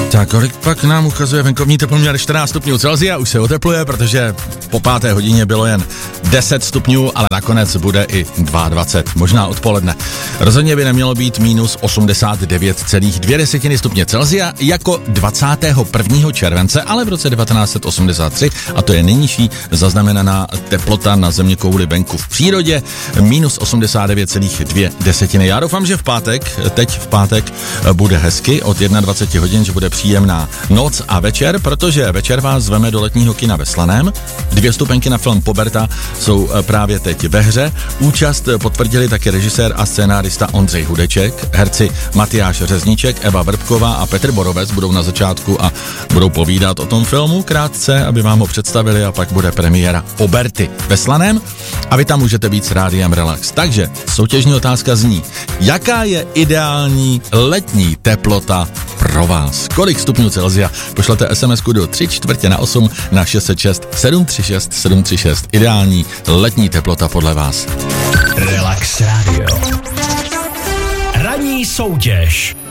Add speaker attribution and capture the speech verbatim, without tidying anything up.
Speaker 1: Tak kolik pak nám ukazuje venkovní teploměr? čtrnáct stupňů Celsia, už se otepluje, protože po páté hodině bylo jen deset stupňů, ale nakonec bude i dvacet dva, možná odpoledne. Rozhodně by nemělo být minus osmdesát devět celá dvě stupně Celsia jako dvacátého prvního července, ale v roce devatenáct set osmdesát tři, a to je nejnižší zaznamenaná teplota na zeměkouli venku v přírodě, minus osmdesát devět celá dvě desetiny. Já doufám, že v pátek, teď v pátek bude hezky od dvacet jedna hodin, že bude příjemná noc a večer, protože večer vás zveme do letního kina ve Slaném. Dvě vstupenky na film Poberta jsou právě teď ve hře. Účast potvrdili také režisér a scénárista Ondřej Hudeček, herci Matyáš Řezníček, Eva Vrbková a Petr Borovec budou na začátku a budou povídat o tom filmu krátce, aby vám ho představili, a pak bude premiéra Poberty ve Slaném a vy tam můžete být s Rádiem Relax. Takže soutěžní otázka zní, jaká je ideální letní teplota pro vás? Kolik stupňů Celsia? Pošlete es em esku do tři čtvrtě na osm na šest set šest sedm tři šest sedm tři šest. Ideální letní teplota podle vás.
Speaker 2: Relax Radio. Ranní soutěž.